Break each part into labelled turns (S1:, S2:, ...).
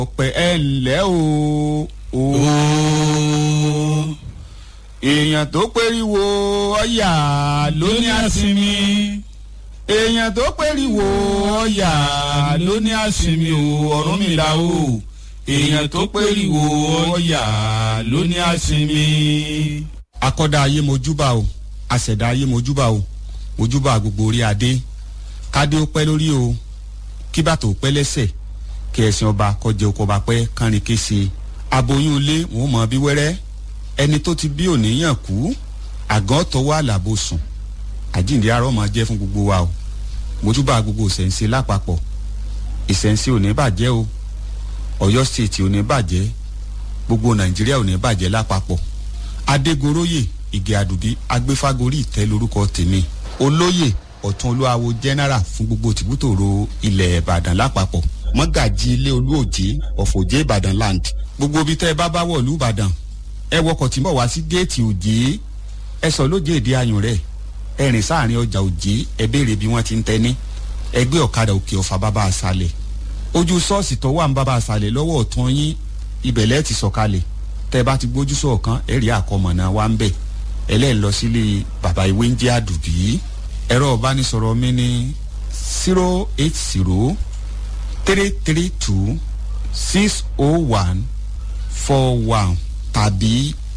S1: ọ̀pẹ ẹ ǹlẹ́ o èèyàn tó périwo ọ̀yà ló ní àsinmi èèyàn tó périwo ọ̀yà ló ní àsinmi o Ọ̀rúnmìlà o èèyàn tó périwo ọ̀yà ló ní àsinmi. akọ́dá ayé mojúbà o àṣẹ̀dá ayé mojúbà o mojúbà gbogbo orí adé kádé ó pẹ́ lórí o kí bàtò ó pẹ́ lẹ́sẹ̀ kí ẹ̀sìn ọba kọjẹ oko ọba pẹ́ kánrin kése aboyún ilé wọn mọ bí wẹ́rẹ́ ẹni tó ti bí òníyàn kú àgàn tọwọ́ àlàbò sùn àjíǹde arọ́ máa jẹ́ fún gbogbo wa o mojúbà gbogbo ìṣẹ̀ǹṣe lápapọ̀ ìṣẹ̀ǹṣe ò ní bàjẹ́ o Ọ̀yọ́ state ò ní bàjẹ́ gbogbo Nàìjíríà ò ní bàjẹ́ lápapọ̀ Adégoróyè Ìgè Àdùbí agbéfágorí ìtẹ́ lórúkọ tèmi olóyè ọ̀tún olúwawo general fún gbogbo tìbútòrò ilẹ̀ Ìbàdàn lápapọ̀ mọ́gàjì ilé olúòjé ọ̀fọ̀jẹ́ Ìbàdàn land gbogbo ibi tẹ́ ẹ bá wọ̀ ìlú Ìbàdàn ẹ wọkọ̀ tí ń bọ̀ wá sí géètì òjé ẹ sọ lójé èdè ayùn rẹ̀ ẹ rìn sáàrin ọjà òjé ẹ béèrè bí wọ́n ti ń tẹ́ní ẹgbẹ́ ọ̀kadà òkè ọ̀fà bàbá àṣàlẹ̀ ojú ṣọ́ọ̀ṣì tó wà ń bàbá àṣàlẹ̀ lọ́wọ́ ọ̀tún yín ibẹ̀lẹ́ ti sọ̀kalẹ̀ tẹ́ bá ti gbójú sọ̀kan ẹ rí àkọmọ̀nà wa ń bẹ̀ ẹlẹ́ẹ̀ lọ sílé bàbá ìwé ń jẹ́ Àdùbí ẹ̀rọ ìbánisọ̀rọ̀ mi ní 080-332-60141 tàbí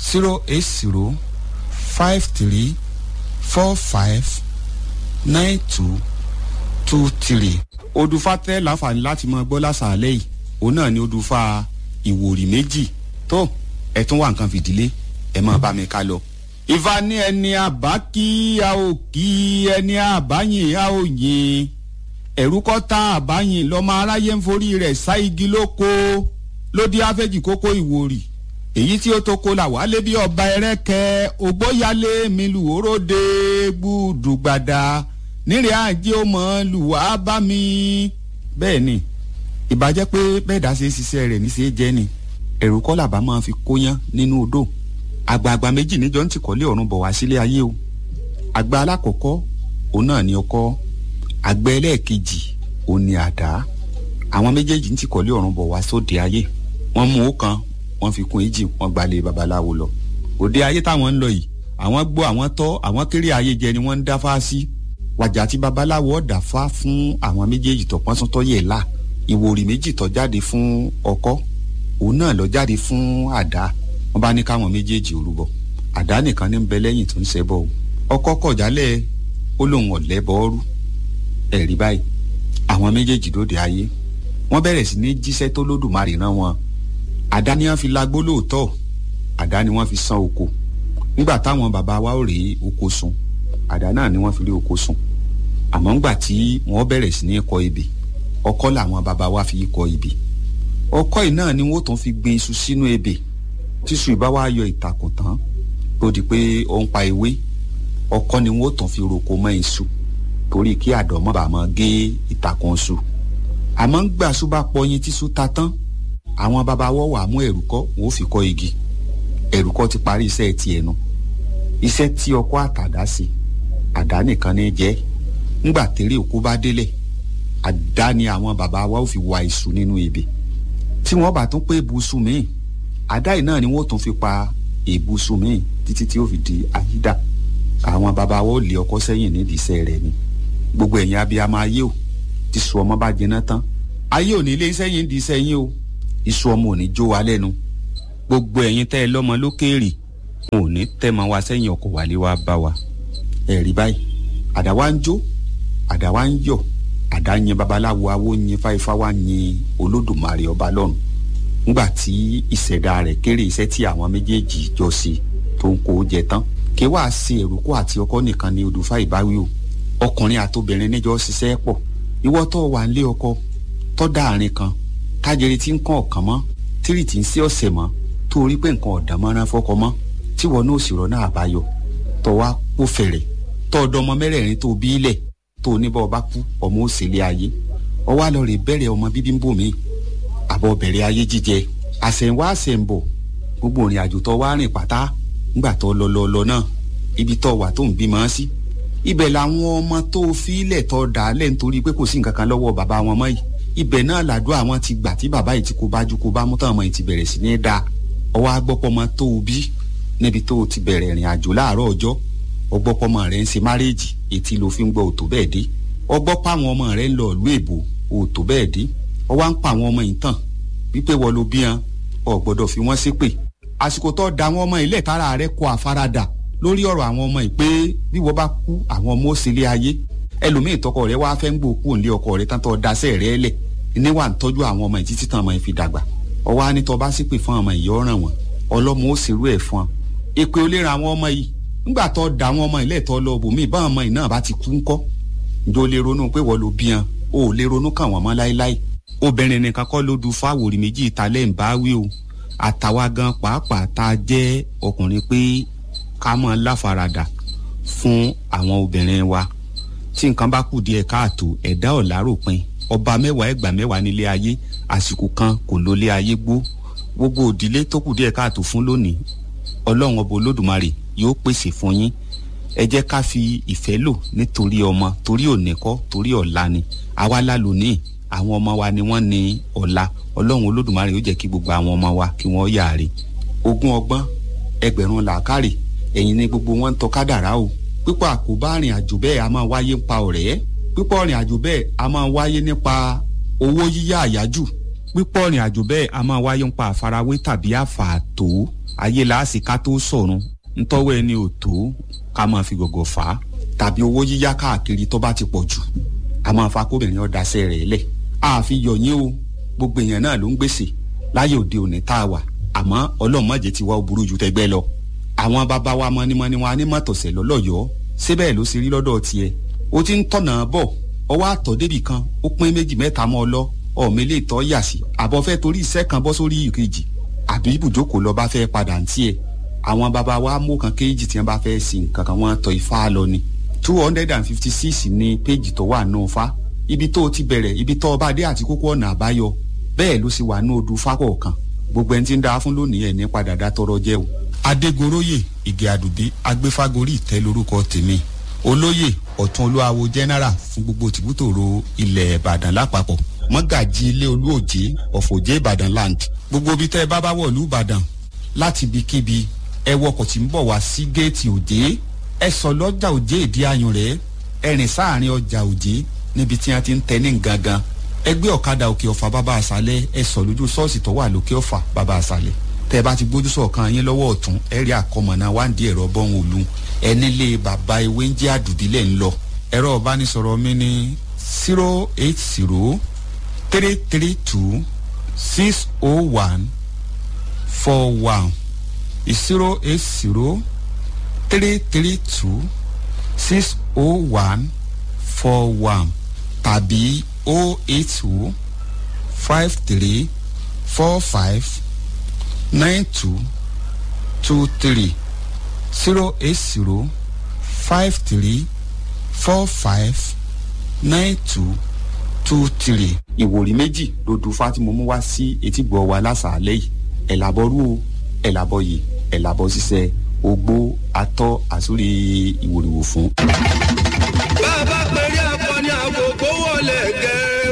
S1: 080-5345-9223. odùfà tẹ́ láǹfààní láti máa gbọ́ lásàálẹ̀ yìí òun náà ni odùfà ìwòrì méjì tó ẹ̀ tún wà nǹkan fìdílé ẹ̀ máa bá mi ká lọ. Ifá ní ẹni àbá kí a ò kí ẹni àbáyìn a ò yìn ẹ̀rú kọ́ tá àbáyìn lọ́mọ aráyé ń forí rẹ̀ sá igi lóko lódì afẹ́jì kókó ìwòrì èyí tí ó tó kó là wálé bí ọba ẹrẹ́kẹ́ ògbóyálé mi lù óróde gbùdùgbàdà nírìn àjẹ ó mọ̀ lù wá bá mi. bẹ́ẹ̀ ni ìbàjẹ́ pé bẹ́ẹ̀ dá ṣe ṣiṣẹ́ rẹ̀ ní ṣe jẹ́ ni ẹ̀rú kọ́ làbá máa fi kóyán nínú odò àgbààgbà méjì níjọ ń tìkọ́lé ọ̀run bọ̀ wá sílé ayé o àgbà alákọ̀ọ́kọ́ òun náà ni ọkọ́ àgbà ẹlẹ́ẹ̀kejì òun ni àdá àwọn méjèèjì ń tìkọ́lé ọ̀run bọ̀ wá sóde ayé wọ́n mú ọ̀kan wọ́n fi kún èjì wọ́n gbalẹ̀ babaláwo lọ òde ayé táwọn ń lọ yìí àwọn gbọ́ àwọn tọ́ àwọn kéré ayé jẹ ni wọ́n ń dáfá sí wàjà tí babaláwo ọ̀dàfá fún àwọn méjèèjì tó pọ́n sọ́tọ́ yẹ̀ là ìwòrì méjì tó jáde fún ọkọ́ òun náà lọ jáde fún àdá wọ́n bá ní káwọn méjèèjì orúbọ àdá nìkan ní ń bẹ lẹ́yìn tó ń ṣẹbọ o ọkọ kọjálẹ̀ ó lóun ọ̀lẹ́bọ̀ọ́rú ẹ̀rí báyìí àwọn méjèèjì lóde ayé wọ́n bẹ̀rẹ̀ sí ní jíṣẹ́ tó lódùmarè rán wọn àdá ni wọ́n fi lagbó lóòótọ́ àdá ni wọ́n fi san oko nígbà táwọn bàbá wa ò rí oko sùn àdá náà ni wọ́n fi rí oko sùn àmọ́ ńgbà tí wọ́n bẹ̀rẹ̀ sí ní kọ ebè ọkọ́ làwọn bàbá wa fi kọ ebè ọkọ́ yìí náà ni wọ́n tún fi gbin iṣu sínú ebè tíṣu ìbá wa yọ ìtàkùn tán tó di pé ó ń pa ewé ọkọ́ ni wọ́n tún fi roko mọ́ iṣu torí kí àdọ̀mọ́ bá máa gé ìtàkùn iṣu àmọ́ ń gbà ṣú bá pọyin tíṣu ta tán àwọn bàbá wọ́ wà mú ẹ̀rùkọ́ wọn ò fi kọ́ igi ẹ̀rùkọ́ ti parí iṣẹ́ ti ẹnu iṣẹ́ tí ọkọ́ àtàdá sí àdá nìkan ní jẹ́ ńgbà tẹ́rẹ́ òkú bá délẹ̀ àdá ni àwọn bàbá wa ò fi wa iṣu nínú ebè tí wọ́n bá tún pé ibùsùn míì àdá yìí náà ni wọ́n tún fi pa ibùsùn míì títí tí ó fi di àyídà àwọn bàbá wa ò lé ọkọ́ sẹ́yìn nídìí iṣẹ́ rẹ̀ ni gbogbo ẹ̀yin abiyamọ ayé o tí sùn ọmọ bá jiná tán ayé ò ní lé sẹ́yìn di sẹ́yìn o iṣu ọmọ ò ní jó wa lẹ́nu gbogbo ẹ̀yin tẹ́ ẹ lọ́mọ lókèèrè wọn ò ní tẹ́ mọ wa sẹ́yìn ọkọ̀ wálé wa bá wa ẹ̀rí báyìí àdá wa ń jó àdá wa ń yọ̀ àdá yin babaláwo awo yin fáifá wa yin olódùmarè ọba lọ́run ńgbà tí ìṣẹ̀dá rẹ̀ kéré iṣẹ́ tí àwọn méjèèjì jọ sí tó ń kó jẹ tán kí wàá ṣe èrúkọ àti ọkọ nìkan ní odùfà ìbáwí o ọkùnrin àtobìnrin níjọ ṣiṣẹ́ pọ̀ ìwọ tó wà nílé ọkọ tó dáàrin kan tájẹrẹ tí ń kàn ọ̀kan mọ́ tírì tí ń sí ọ̀sẹ̀ mọ́ tó rí pé nǹkan ọ̀dà mọ́ra fọ́kọ mọ́ tí wọn náà sì rọ́nà àbáyọ tó wá kó fẹ̀rẹ̀ tó ọ̀dọ́mọ mẹ́rẹ̀ẹ̀rin tó bí ilẹ̀ tó oníbọ̀ ọba kú ọmọ òsèlè ayé ọwá lọ rè bẹ̀rẹ̀ ọmọ bíbí ń bò mí àbọ̀ bẹ̀rẹ̀ ayé jíjẹ àṣẹ̀wá àṣẹ̀ǹbọ̀ gbogbo ìrìn àjò tó wá rìn pátá ńgbà tó lọ náà ibi tó wà tó ń bímọ sí ibẹ̀ làwọn ọmọ tó fi ilẹ̀ tó dà á lẹ̀ nítorí pé kò sí nǹkan kan lọ́wọ́ bàbá wọn mọ́ yìí ibẹ̀ náà làdúrà àwọn ti gbà tí bàbá yìí ti kó bájú kó bá mú tán ọmọ yìí ti bẹ̀rẹ̀ sí ní dáa ọwọ́ agbọ́pọ̀mọ tó o bí níbi tó o ti bẹ̀rẹ̀ ìrìn àjò láàárọ̀ ọjọ́ ọgbọ́pọ̀mọ rẹ̀ ń ṣe márèèjì ètí ló fi ń gbọ́ òtò bẹ́ẹ̀ dé ọgbọ́pọ̀ àwọn ọmọ rẹ̀ ń lọ ìlú èbó òtò bẹ́ẹ̀ dé ọwọ́ ń pa àwọn ọmọ yìí tàn wípé wọ́n ló bí wọn ò gbọ́dọ̀ fi wọ́n ṣépè àsìkò tó da àwọn ọmọ ilé tára rẹ̀ kó àfaradà lórí ọ̀rọ̀ àwọn ọmọ yìí pé bí wọ́n bá kú àwọn ọmọ ó sílé ayé ẹlòmíì tọkọ rẹ̀ wá fẹ́ ń gbòkú òǹlé ọkọ rẹ̀ tán tó daṣẹ́ rẹ̀ lẹ̀ níwà ń tọ́jú àwọn ọmọ yìí títí tán ọmọ yìí fi dàgbà ọwọ́ á ní tó bá ṣépè fún ọmọ yìí ọ̀ràn wọn ọlọ́mọ ó ṣerú ẹ̀ fún ọ èpè ó lè ra àwọn ọmọ yìí nígbà tó da àwọn ọmọ ilé ìtọ́ lọ bòmíì bá ọmọ yìí náà bá ti kú ńkọ́ ǹjọ́ lè ronú pé wọ́n ló bí wọn ó lè ronú kàn wọ́n mọ́ láéláé obìnrin nìkan kọ́ ló du fáwòrì méjì ìtàlẹ́ ń bá wí o àtàwa gan pàápàá tá a jẹ́ ọkùnrin pé ká mọ́ láfaradà fún àwọn obìnrin wa tí nǹkan bá kù díẹ̀ káàtó ẹ̀dá ọ̀làròpin ọba mẹ́wàá ẹgbàá mẹ́wàá nílé ayé àsìkò kan kò lólé ayé gbogbo òdílé tó kù díẹ̀ káàtó fún lónìí ọlọ́run ọba olódùmarè yóò pèsè fún yín ẹ jẹ́ ká fi ìfẹ́ lò nítorí ọmọ torí òní kọ́ torí ọ̀la ni àwa la lónìí àwọn ọmọ wa ni wọ́n ní ọ̀la ọlọ́run olódùmarè yóò jẹ́ kí gbogbo àwọn ọmọ wa kí wọ́n yàre ogún ọgbọ́n ẹgbẹ̀rún làákàrè ẹ̀yin ni gbogbo wọn ń tọ́ kádàrá o pípọ̀ àkóbá rìn àjò bẹ́ẹ̀ a máa wáyé nípa ọ̀rẹ́ pípọ̀ rìn àjò bẹ́ẹ̀ a máa wáyé nípa owó yíyá àyájù pípọ̀ rìn àjò bẹ́ẹ̀ a máa wáyé nípa àfarawé tàbí àfààtò ayé làásì ká tó sọ̀run ntọ́wọ́ ẹni ò tó ká máa fi gọ̀gọ̀ fà á tàbí owó yíyá káàkiri tó bá ti pọ̀ jù a máa fa kóbìnrin ọ̀dàṣẹ́ rẹ̀ lẹ̀ àfi yọ̀yín o gbogbo èèyàn náà ló ń gbèsè láyé òde òní tá a wà àmọ́ ọlọ́run má jẹ́ tiwa ó burú ju tẹgbẹ́ lọ àwọn bàbá wa mọ́nímọ́ní wọn ní mọ́tòsẹ̀ lọ́lọ́yọ̀ọ́ síbẹ̀ ló ṣe rí lọ́dọ̀ tiẹ̀ ó ti ń tọ̀nà bọ̀ ọwọ́ àtọ̀ débì kan ó pín méjì mẹ́ta mọ́ ọ lọ ọ̀mẹ́lẹ̀ ìtọ́ yà sí àbọ̀fẹ́ torí iṣẹ́ kan bọ́ sórí ìkejì àbí ibùjókòó lọ bá fẹ́ padà ń tiẹ̀ àwọn bàbá wa mú kan kéjì tí wọ́n bá fẹ́ sin nǹkan kan wọ́n tọ ifá lọ ni 256 ní péjì tó wà nù fa ibi tó ti bẹ̀rẹ̀ ibi tó bá dé àti kókó ọ̀nà àbáyọ bẹ́ẹ̀ ló sì wà ní odù fákọ̀ kan gbogbo ẹni tí ń da fún lónìí ẹ̀ ní padà dá tọrọ jẹ́ o. adégoróyè ìgè àdùbí agbéfágorí ìtẹ́ lórúkọ tèmi olóyè ọ̀tún olúwawo general fún gbogbo tìbútòrò ilẹ̀ ìbàdàn lápapọ̀ mọ́gàjì ilé olúòjé ọ̀fọ̀jẹ́ ìbàdàn land gbogbo ibi tẹ́ ẹ bá wọ̀ lú ìbàdàn láti ibikíbi ẹ wọkọ̀ tí ń bọ̀ wá sí géètì òjé ẹ sọ lọ́jà òjé ìdí ayùn rẹ̀ ẹ rìn sáàrin ọjà òjé níbi tí wọ́n ti ń tẹ ní gangan ẹgbẹ́ ọ̀kadà òkè ọ̀fà bàbá àṣálẹ̀ ẹ sọ lójú ṣọ́ọ̀ṣì tó wà lókè ọ̀fà bàbá àṣálẹ̀ tẹ́ ẹ bá ti gbójú sọ̀kan yín lọ́wọ́ ọ̀tún ẹ rí àkọmọ̀nà wáǹdí ẹ̀rọ bọ́hùn òlu ẹ nílé bàbá ewé ń jẹ́ àdùbílẹ̀ ń lọ ẹ̀rọ ìbánisọ̀rọ̀ mi ní 080 332 601 41 080 332 601 41 tàbí 080 53 45 92 23 080 53 45 92 23. ìwòrí méjì ló dùn fátìmọ́ mú wá sí etígbọ̀ wa lásàálẹ̀ yìí ẹ̀làbọ̀rú o ẹ̀làbọ̀yè ẹ̀làbọ̀ ṣiṣẹ́ ogbó atọ́ àsórí ìwòrìwò fún.